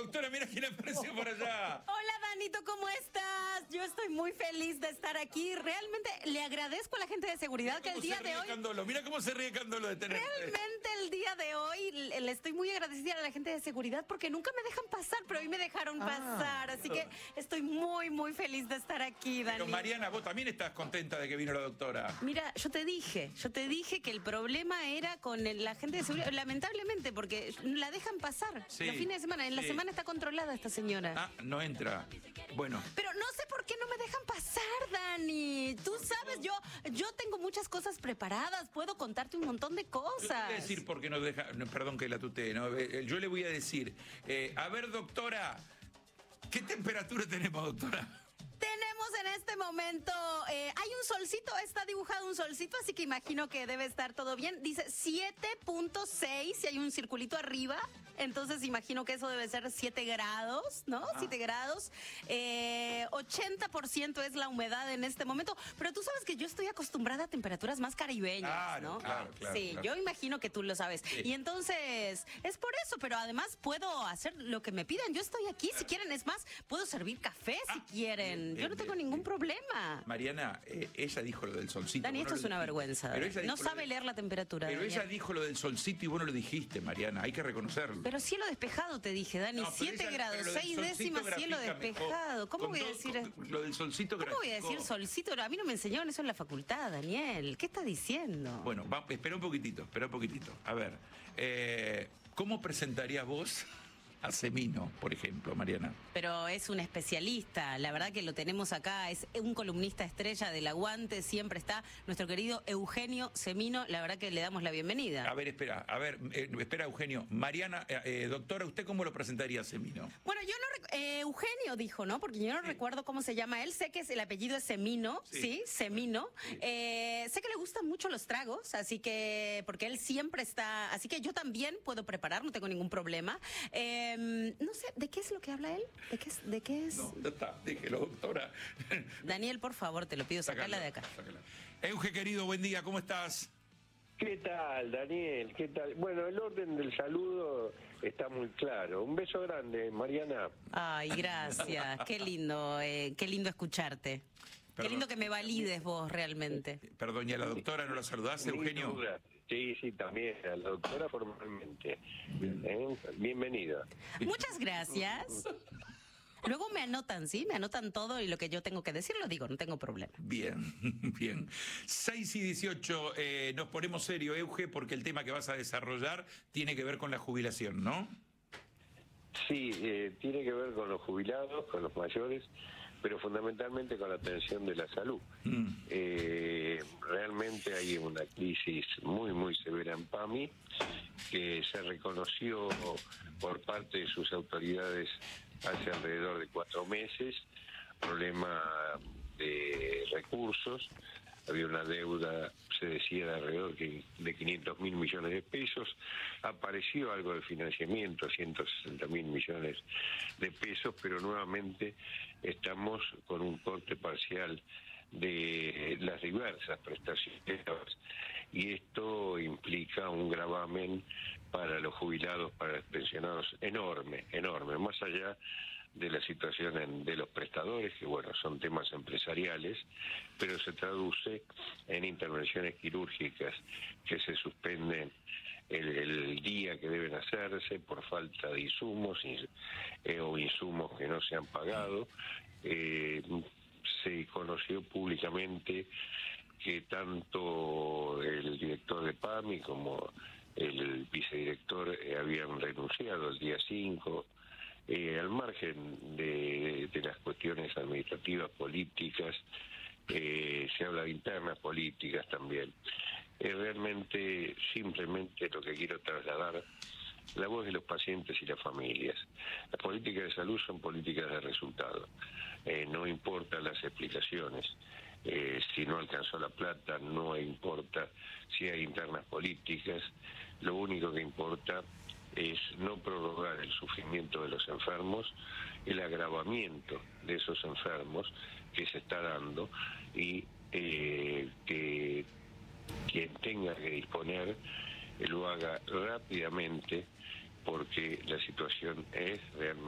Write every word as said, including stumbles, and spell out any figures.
doctora, mira quién apareció por allá. Hola, Danito, ¿cómo estás? Yo estoy muy feliz de estar aquí. Realmente le agradezco a la gente de seguridad que el día de hoy... Candolo. Mira cómo se ríe Candolo de tener... Realmente el día de hoy le estoy muy agradecida a la gente de seguridad porque nunca me dejan pasar, pero hoy me dejaron ah, pasar. Así que estoy muy, muy feliz de estar aquí, Dani. Pero Mariana, vos también estás contenta de que vino la doctora. Mira, yo te dije, yo te dije que el problema era con el, la gente de seguridad, lamentablemente, porque la dejan pasar sí, los fines de semana. En sí. la semana está controlada esta señora. Ah, no entra. Bueno. Pero no sé por qué no me dejan pasar, Dani. Tú sabes, yo, yo tengo muchas cosas preparadas, puedo contarte un montón de cosas. Yo te voy a decir por qué no deja, no, perdón que la tutee, ¿no? Yo le voy a decir, eh, a ver, doctora, ¿qué temperatura tenemos, doctora? En este momento eh, hay un solcito, está dibujado un solcito, así que imagino que debe estar todo bien. Dice siete punto seis y hay un circulito arriba, entonces imagino que eso debe ser siete grados, ¿no? Ah. siete grados. Eh, ochenta por ciento es la humedad en este momento, pero tú sabes que yo estoy acostumbrada a temperaturas más caribeñas, claro, ¿no? Claro, claro. Sí, claro. yo imagino que tú lo sabes. Sí. Y entonces es por eso, pero además puedo hacer lo que me pidan. Yo estoy aquí, si quieren, es más, puedo servir café si ah, quieren. Yo no tengo ningún ningún problema. Mariana, eh, ella dijo lo del solcito. Dani, esto es una vergüenza. No sabe leer la temperatura. Pero Daniel. ella dijo lo del solcito y vos no lo dijiste, Mariana. Hay que reconocerlo. Pero cielo despejado te dije, Dani. No, siete ella, grados, seis décimas, cielo despejado. ¿Cómo voy a decir? Con, lo del solcito ¿Cómo voy a decir solcito? A mí no me enseñaron eso en la facultad, Daniel. ¿Qué estás diciendo? Bueno, va, espera un poquitito, espera un poquitito. A ver, eh, ¿cómo presentarías vos a Semino, por ejemplo, Mariana? Pero es un especialista, la verdad que lo tenemos acá, es un columnista estrella del Aguante, siempre está nuestro querido Eugenio Semino, la verdad que le damos la bienvenida. A ver, espera, a ver, eh, espera Eugenio. Mariana, eh, eh, doctora, ¿usted cómo lo presentaría a Semino? Bueno, yo no, eh, Eugenio dijo, ¿no? Porque yo no sí. recuerdo cómo se llama él, sé que es, el apellido es Semino, sí, ¿sí? Semino. Sí. Eh, sé que le gustan mucho los tragos, así que, porque él siempre está, así que yo también puedo preparar, no tengo ningún problema. Eh, no sé, ¿de qué es lo que habla él? ¿De qué es? ¿De qué es? No, ya está, déjelo, doctora. Daniel, por favor, te lo pido, sacala de acá. Sácala. Euge, querido, buen día, ¿cómo estás? ¿Qué tal, Daniel? ¿Qué tal? Bueno, el orden del saludo está muy claro. Un beso grande, Mariana. Ay, gracias. Qué lindo, eh, qué lindo escucharte. Perdón. Qué lindo que me valides vos realmente. Perdón, ¿y a la doctora no la saludaste, Eugenio? Duda. Sí, sí, también, a la doctora formalmente. Bien. ¿Eh? Bienvenida. Muchas gracias. Luego me anotan, ¿sí? Me anotan todo y lo que yo tengo que decir lo digo, no tengo problema. Bien, bien. seis y dieciocho, eh, nos ponemos serio, Euge, porque el tema que vas a desarrollar tiene que ver con la jubilación, ¿no? Sí, eh, tiene que ver con los jubilados, con los mayores, pero fundamentalmente con la atención de la salud. Mm. Eh, realmente hay una crisis muy, muy severa en PAMI, que se reconoció por parte de sus autoridades hace alrededor de cuatro meses, problema de recursos, había una deuda, se decía, de alrededor de quinientos mil millones de pesos, apareció algo de financiamiento, ciento sesenta mil millones de pesos, pero nuevamente estamos con un corte parcial de las diversas prestaciones y esto implica un gravamen para los jubilados, para los pensionados enorme, enorme, más allá de la situación en, de los prestadores, que bueno, son temas empresariales, pero se traduce en intervenciones quirúrgicas que se suspenden el, el día que deben hacerse por falta de insumos eh, o insumos que no se han pagado. Eh, se conoció públicamente que tanto el director de PAMI como el vicedirector eh, habían renunciado el día cinco, eh, al margen de, de las cuestiones administrativas, políticas, eh, se habla de internas políticas también. Eh, realmente, simplemente lo que quiero trasladar, la voz de los pacientes y las familias. Las políticas de salud son políticas de resultado. Eh, no importan las explicaciones. Eh, si no alcanzó la plata, no importa si hay internas políticas. Lo único que importa es no prorrogar el sufrimiento de los enfermos, el agravamiento de esos enfermos que se está dando y eh, que quien tenga que disponer lo haga rápidamente, porque la situación es realmente